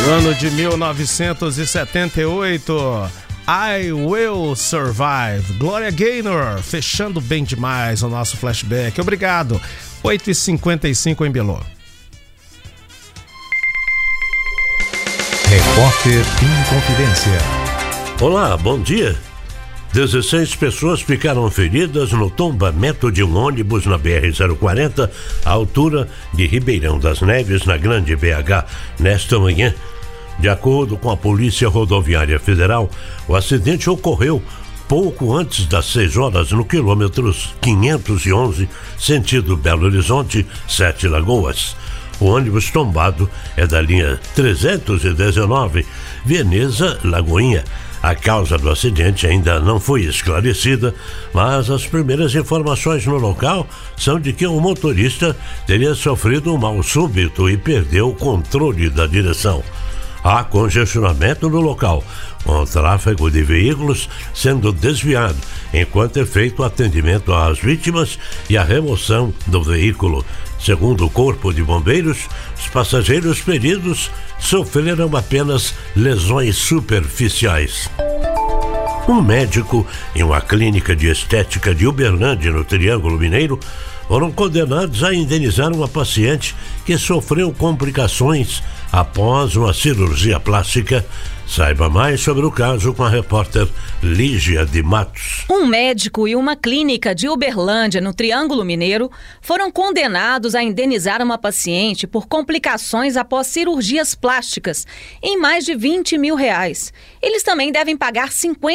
No ano de 1978, I Will Survive, Gloria Gaynor, fechando bem demais o nosso flashback. Obrigado. 8h55 em Belo. Repórter Inconfidência. Olá, bom dia. 16 pessoas ficaram feridas no tombamento de um ônibus na BR-040, à altura de Ribeirão das Neves, na Grande BH, nesta manhã. De acordo com a Polícia Rodoviária Federal, o acidente ocorreu pouco antes das 6 horas no quilômetros 511, sentido Belo Horizonte, Sete Lagoas. O ônibus tombado é da linha 319, Veneza-Lagoinha. A causa do acidente ainda não foi esclarecida, mas as primeiras informações no local são de que o motorista teria sofrido um mal súbito e perdeu o controle da direção. Há congestionamento no local, com o tráfego de veículos sendo desviado, enquanto é feito o atendimento às vítimas e a remoção do veículo. Segundo o Corpo de Bombeiros, os passageiros feridos sofreram apenas lesões superficiais. Um médico em uma clínica de estética de Uberlândia, no Triângulo Mineiro, foram condenados a indenizar uma paciente que sofreu complicações após uma cirurgia plástica. Saiba mais sobre o caso com a repórter Lígia de Matos. Um médico e uma clínica de Uberlândia, no Triângulo Mineiro, foram condenados a indenizar uma paciente por complicações após cirurgias plásticas, em mais de R$20 mil. Eles também devem pagar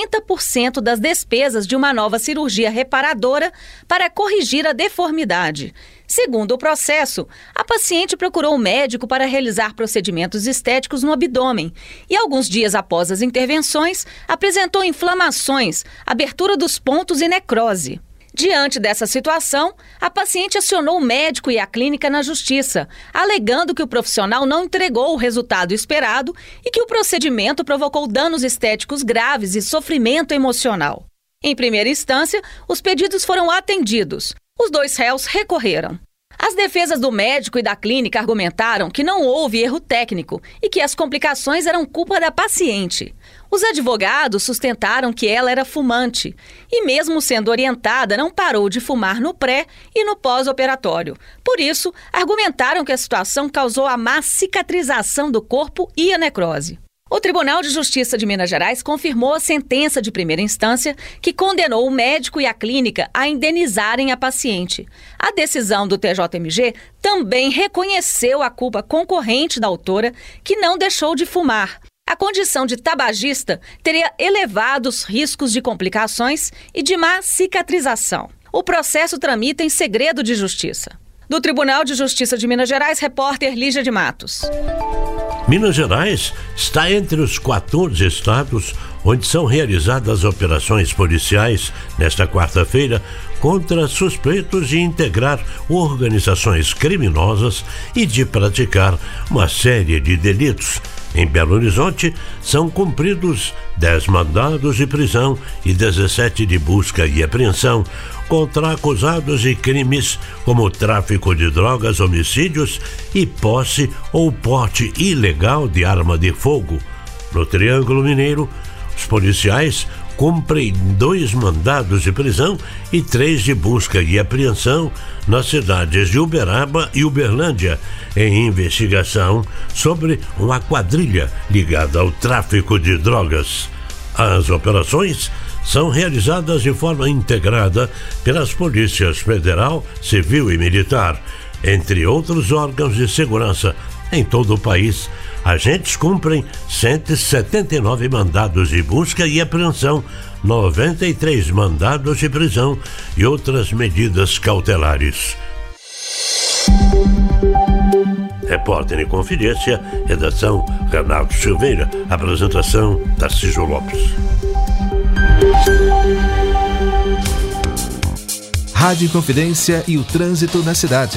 50% das despesas de uma nova cirurgia reparadora para corrigir a deformidade. Segundo o processo, a paciente procurou o médico para realizar procedimentos estéticos no abdômen e, alguns dias após as intervenções, apresentou inflamações, abertura dos pontos e necrose. Diante dessa situação, a paciente acionou o médico e a clínica na justiça, alegando que o profissional não entregou o resultado esperado e que o procedimento provocou danos estéticos graves e sofrimento emocional. Em primeira instância, os pedidos foram atendidos. Os dois réus recorreram. As defesas do médico e da clínica argumentaram que não houve erro técnico e que as complicações eram culpa da paciente. Os advogados sustentaram que ela era fumante e, mesmo sendo orientada, não parou de fumar no pré e no pós-operatório. Por isso, argumentaram que a situação causou a má cicatrização do corpo e a necrose. O Tribunal de Justiça de Minas Gerais confirmou a sentença de primeira instância que condenou o médico e a clínica a indenizarem a paciente. A decisão do TJMG também reconheceu a culpa concorrente da autora, que não deixou de fumar. A condição de tabagista teria elevados riscos de complicações e de má cicatrização. O processo tramita em segredo de justiça. Do Tribunal de Justiça de Minas Gerais, repórter Lígia de Matos. Minas Gerais está entre os 14 estados onde são realizadas operações policiais nesta quarta-feira contra suspeitos de integrar organizações criminosas e de praticar uma série de delitos. Em Belo Horizonte, são cumpridos 10 mandados de prisão e 17 de busca e apreensão contra acusados de crimes como tráfico de drogas, homicídios e posse ou porte ilegal de arma de fogo. No Triângulo Mineiro, os policiais cumprem 2 mandados de prisão e 3 de busca e apreensão nas cidades de Uberaba e Uberlândia, em investigação sobre uma quadrilha ligada ao tráfico de drogas. As operações são realizadas de forma integrada pelas polícias federal, civil e militar, entre outros órgãos de segurança. Em todo o país, agentes cumprem 179 mandados de busca e apreensão, 93 mandados de prisão e outras medidas cautelares. Repórter em Confidência, redação Renato Silveira, apresentação Tarcísio Lopes. Rádio Inconfidência e o trânsito na cidade.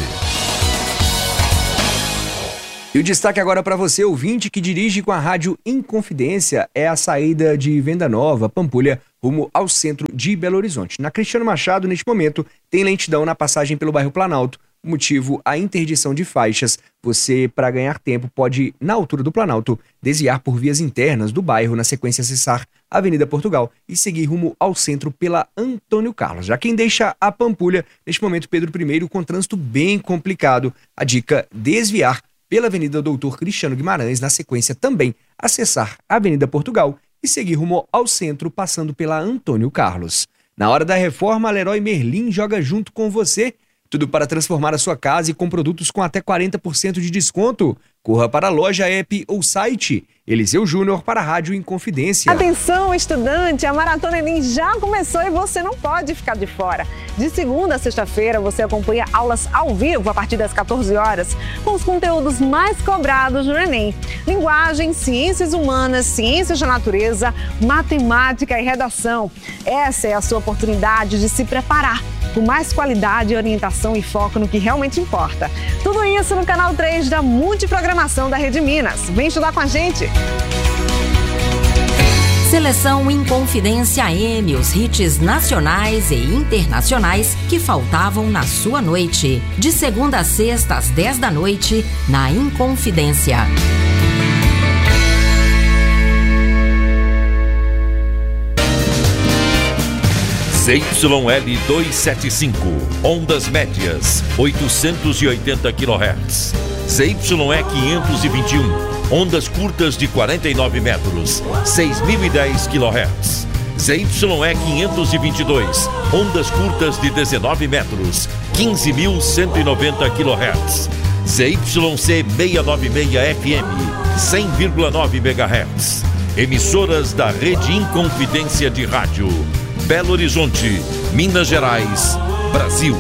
E o destaque agora para você, ouvinte, que dirige com a Rádio Inconfidência, é a saída de Venda Nova, Pampulha, rumo ao centro de Belo Horizonte. Na Cristiano Machado, neste momento, tem lentidão na passagem pelo bairro Planalto, O motivo, a interdição de faixas. Você, para ganhar tempo, pode, na altura do Planalto, desviar por vias internas do bairro, na sequência acessar a Avenida Portugal e seguir rumo ao centro pela Antônio Carlos. Já quem deixa a Pampulha, neste momento Pedro I, com trânsito bem complicado. A dica, desviar pela Avenida Doutor Cristiano Guimarães, na sequência também acessar a Avenida Portugal e seguir rumo ao centro, passando pela Antônio Carlos. Na hora da reforma, a Leroy Merlin joga junto com você. Tudo para transformar a sua casa e com produtos com até 40% de desconto. Corra para a loja, app ou site. Eliseu Júnior para a Rádio Inconfidência. Atenção, estudante! A Maratona Enem já começou e você não pode ficar de fora. De segunda a sexta-feira, você acompanha aulas ao vivo a partir das 14 horas, com os conteúdos mais cobrados no Enem. Linguagem, ciências humanas, ciências da natureza, matemática e redação. Essa é a sua oportunidade de se preparar com mais qualidade, orientação e foco no que realmente importa. Tudo isso no canal 3 da Multiprogramação da Rede Minas. Vem estudar com a gente! Seleção Inconfidência M, os hits nacionais e internacionais que faltavam na sua noite. De segunda a sexta às 10 da noite, na Inconfidência. ZYL 275, ondas médias, 880 kHz. ZYE 521, ondas curtas de 49 metros, 6.010 kHz. ZYE 522, ondas curtas de 19 metros, 15.190 kHz. ZYC 696 FM, 100,9 MHz. Emissoras da Rede Inconfidência de Rádio. Belo Horizonte, Minas Gerais, Brasil.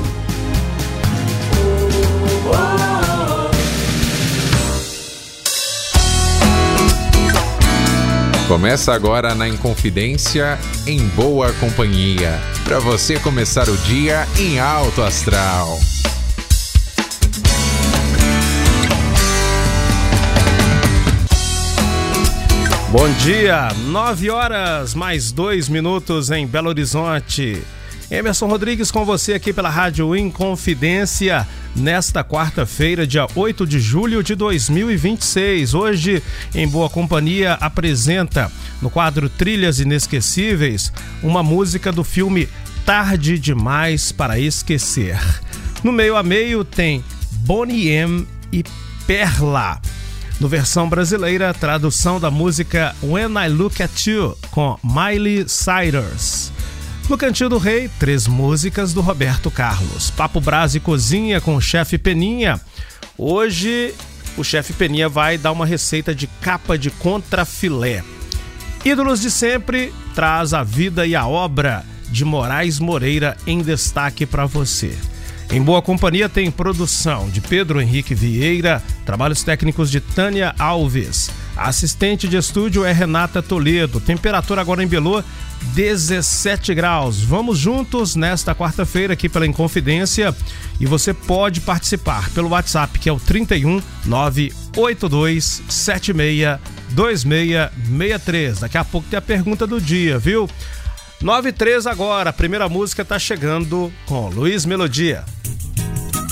Começa agora na Inconfidência, em boa companhia, para você começar o dia em alto astral. Bom dia, 9 horas mais 2 minutos em Belo Horizonte. Emerson Rodrigues com você aqui pela Rádio Inconfidência, nesta quarta-feira, dia 8 de julho de 2026. Hoje, em boa companhia, apresenta, no quadro Trilhas Inesquecíveis, uma música do filme Tarde Demais para Esquecer. No meio a meio tem Boney M e Perla. No versão brasileira, tradução da música When I Look at You, com Miley Cyrus. No Cantinho do Rei, 3 músicas do Roberto Carlos. Papo Brás e Cozinha com o Chefe Peninha. Hoje, o Chefe Peninha vai dar uma receita de capa de contrafilé. Ídolos de Sempre traz a vida e a obra de Moraes Moreira em destaque para você. Em boa companhia tem produção de Pedro Henrique Vieira, trabalhos técnicos de Tânia Alves. A assistente de estúdio é Renata Toledo. Temperatura agora em Belô, 17 graus. Vamos juntos nesta quarta-feira aqui pela Inconfidência e você pode participar pelo WhatsApp, que é o 31 982 76 2663. Daqui a pouco tem a pergunta do dia, viu? 9:03 agora, a primeira música tá chegando com Luiz Melodia.